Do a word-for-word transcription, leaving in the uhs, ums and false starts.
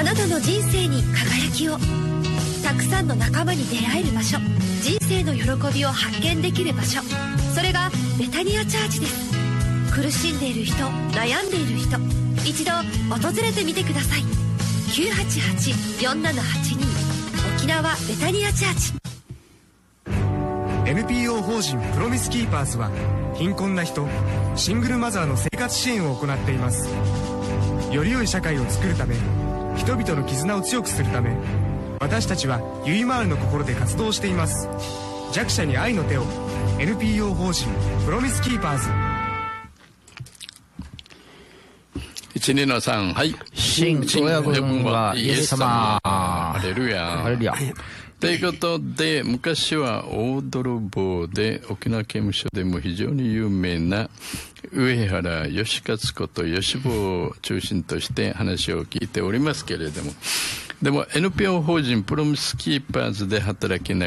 なたの人生に輝きを。たくさんの仲間に出会える場所、人生の喜びを発見できる場所、それがベタニアチャーチです。苦しんでいる人、悩んでいる人、一度訪れてみてください。 きゅうはちはち よんななはちに 沖縄ベタニアチャーチ。 エヌピーオー 法人プロミスキーパーズは貧困な人、シングルマザーの生活支援を行っています。より良い社会を作るため、人々の絆を強くするため、私たちはゆいまーるの心で活動しています。弱者に愛の手を。 エヌピーオー 法人プロミスキーパーズ。 いちにのさん、はい。 信親分はイエス様。 ハレルヤ。 ハレルヤ。 ということで、昔は大泥棒で沖縄刑務所でも非常に有名な上原義勝こと義坊を中心として話を聞いておりますけれども、でも エヌピーオー 法人プロミスキーパーズで働きながら